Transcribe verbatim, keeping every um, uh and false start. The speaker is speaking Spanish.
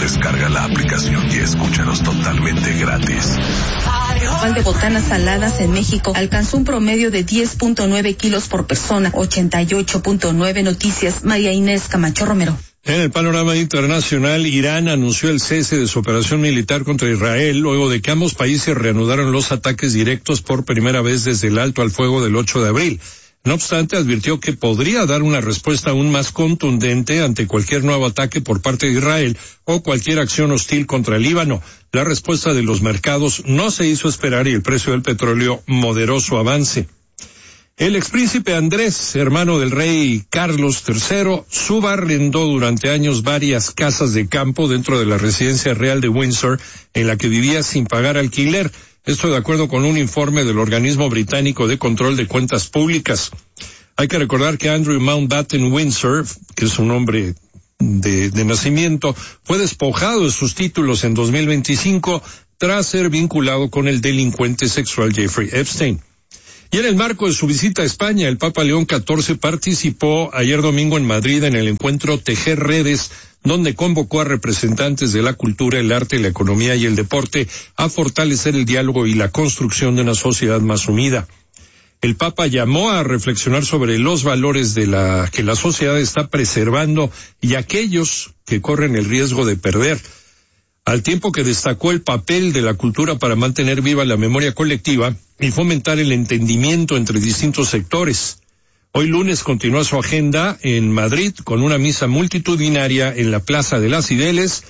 Descarga la aplicación y escúchanos totalmente gratis. El de botanas saladas en México alcanzó un promedio de diez punto nueve kilos por persona. ochenta y ocho punto nueve Noticias, María Inés Camacho Romero. En el panorama internacional, Irán anunció el cese de su operación militar contra Israel luego de que ambos países reanudaron los ataques directos por primera vez desde el alto al fuego del ocho de abril. No obstante, advirtió que podría dar una respuesta aún más contundente ante cualquier nuevo ataque por parte de Israel o cualquier acción hostil contra el Líbano. La respuesta de los mercados no se hizo esperar y el precio del petróleo moderó su avance. El expríncipe Andrés, hermano del rey Carlos tercero, subarrendó durante años varias casas de campo dentro de la residencia real de Windsor, en la que vivía sin pagar alquiler. Esto de acuerdo con un informe del organismo británico de control de cuentas públicas. Hay que recordar que Andrew Mountbatten Windsor, que es un hombre de, de nacimiento, fue despojado de sus títulos en dos mil veinticinco tras ser vinculado con el delincuente sexual Jeffrey Epstein. Y en el marco de su visita a España, el Papa León catorce participó ayer domingo en Madrid en el encuentro Tejer Redes, donde convocó a representantes de la cultura, el arte, la economía y el deporte a fortalecer el diálogo y la construcción de una sociedad más unida. El Papa llamó a reflexionar sobre los valores de la que la sociedad está preservando y aquellos que corren el riesgo de perder, al tiempo que destacó el papel de la cultura para mantener viva la memoria colectiva y fomentar el entendimiento entre distintos sectores. Hoy lunes continúa su agenda en Madrid con una misa multitudinaria en la Plaza de las Cibeles